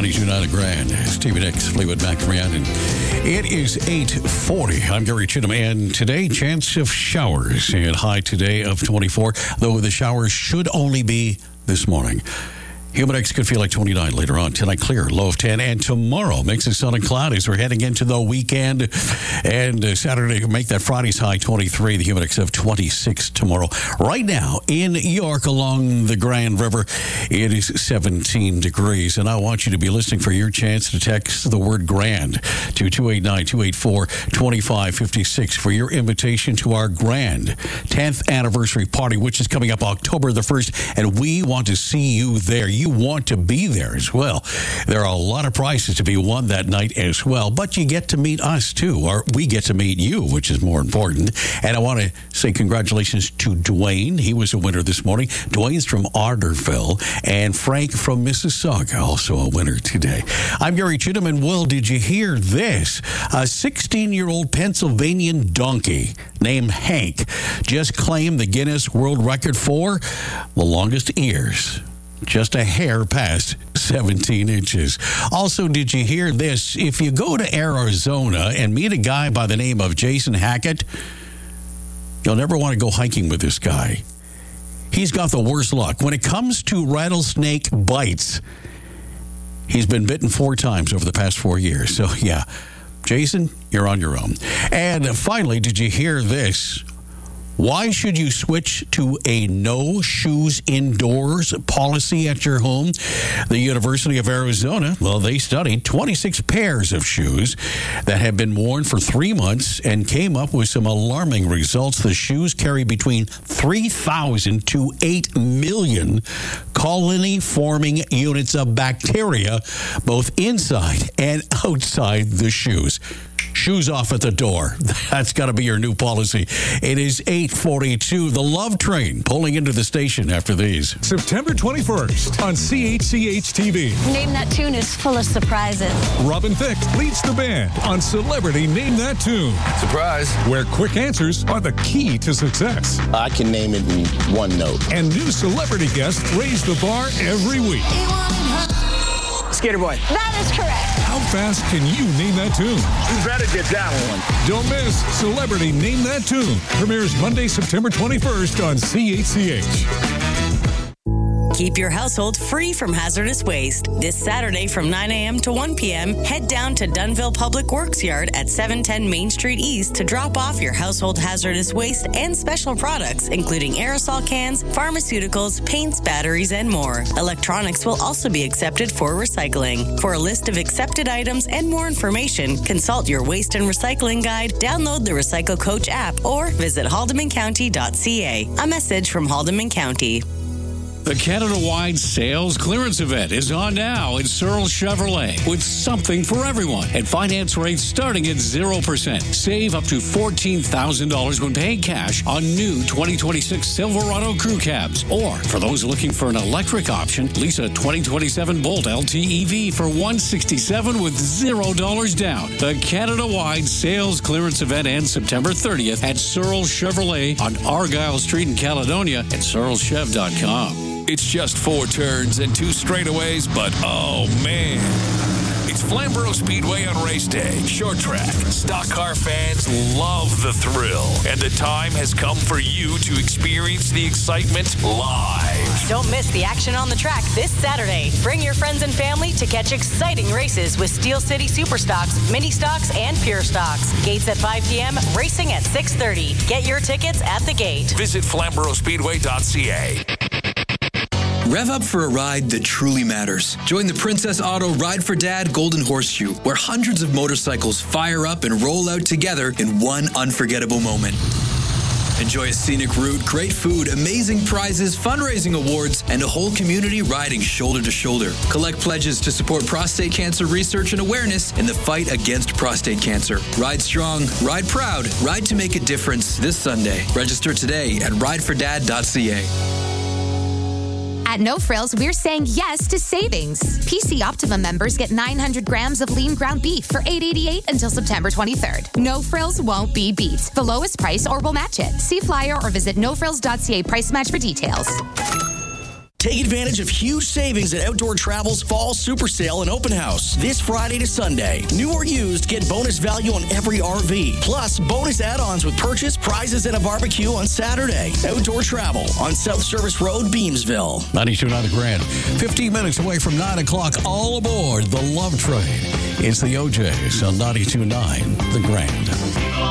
92.9 Grand. Stevie Nicks, Fleetwood Mac, Rhiannon. It is 8:40. I'm Gary Chittum, and today, chance of showers. And high today of 24, though the showers should only be this morning. Humid X could feel like 29 later on. Tonight clear, low of 10. And tomorrow, mix of sun and cloud as we're heading into the weekend. And Saturday, make that Friday's high 23. The humid X of 26 tomorrow. Right now, in York along the Grand River, it is 17 degrees. And I want you to be listening for your chance to text the word grand to 289-284-2556 for your invitation to our grand 10th anniversary party, which is coming up October the 1st. And we want to see you there. You want to be there as well. There are a lot of prizes to be won that night as well, but you get to meet us too, or we get to meet you, which is more important. And I want to say congratulations to Dwayne. He was a winner this morning. Dwayne's from Arderville, and Frank from Mississauga, also a winner today. I'm Gary Chittum, and Will, did you hear this? A 16-year-old Pennsylvanian donkey named Hank just claimed the Guinness World Record for the longest ears. Just a hair past 17 inches. Also, did you hear this? If you go to Arizona and meet a guy by the name of Jason Hackett, you'll never want to go hiking with this guy. He's got the worst luck. When it comes to rattlesnake bites, he's been bitten 4 times over the past 4 years. So, yeah, Jason, you're on your own. And finally, did you hear this? Why should you switch to a no shoes indoors policy at your home? The University of Arizona, well, they studied 26 pairs of shoes that have been worn for 3 months and came up with some alarming results. The shoes carry between 3,000 to 8 million colony-forming units of bacteria, both inside and outside the shoes. Shoes off at the door. That's got to be your new policy. It is 8:42. The Love Train pulling into the station after these. September 21st on CHCH-TV. Name That Tune is full of surprises. Robin Thicke leads the band on Celebrity Name That Tune. Surprise. Where quick answers are the key to success. I can name it in one note. And new celebrity guests raise the bar every week. Skater Boy. That is correct. How fast can you name that tune? You better get that one. Don't miss Celebrity Name That Tune. Premieres Monday, September 21st on CHCH. Keep your household free from hazardous waste. This Saturday from 9 a.m. to 1 p.m., head down to Dunville Public Works Yard at 710 Main Street East to drop off your household hazardous waste and special products, including aerosol cans, pharmaceuticals, paints, batteries, and more. Electronics will also be accepted for recycling. For a list of accepted items and more information, consult your Waste and Recycling Guide, download the Recycle Coach app, or visit haldemancounty.ca. A message from Haldeman County. The Canada-wide sales clearance event is on now at Searle Chevrolet with something for everyone and finance rates starting at 0%. Save up to $14,000 when paying cash on new 2026 Silverado crew cabs. Or for those looking for an electric option, lease a 2027 Bolt LTEV for $167 with $0 down. The Canada-wide sales clearance event ends September 30th at Searle Chevrolet on Argyle Street in Caledonia at searlechev.com. It's just 4 turns and 2 straightaways, but oh man. It's Flamborough Speedway on race day. Short track. Stock car fans love the thrill. And the time has come for you to experience the excitement live. Don't miss the action on the track this Saturday. Bring your friends and family to catch exciting races with Steel City Super Stocks, Mini Stocks, and Pure Stocks. Gates at 5 p.m., racing at 6:30. Get your tickets at the gate. Visit FlamboroughSpeedway.ca. Rev up for a ride that truly matters. Join the Princess Auto Ride for Dad Golden Horseshoe, where hundreds of motorcycles fire up and roll out together in one unforgettable moment. Enjoy a scenic route, great food, amazing prizes, fundraising awards, and a whole community riding shoulder to shoulder. Collect pledges to support prostate cancer research and awareness in the fight against prostate cancer. Ride strong, ride proud, ride to make a difference this Sunday. Register today at ridefordad.ca. At No Frills, we're saying yes to savings. PC Optimum members get 900 grams of lean ground beef for $8.88 until September 23rd. No Frills won't be beat. The lowest price or we'll match it. See flyer or visit nofrills.ca price match for details. Take advantage of huge savings at Outdoor Travel's Fall Super Sale and Open House this Friday to Sunday. New or used, get bonus value on every RV. Plus, bonus add-ons with purchase, prizes, and a barbecue on Saturday. Outdoor Travel on South Service Road, Beamsville. 92.9 The Grand. 15 minutes away from 9 o'clock. All aboard the Love Train. It's the OJs on 92.9 The Grand.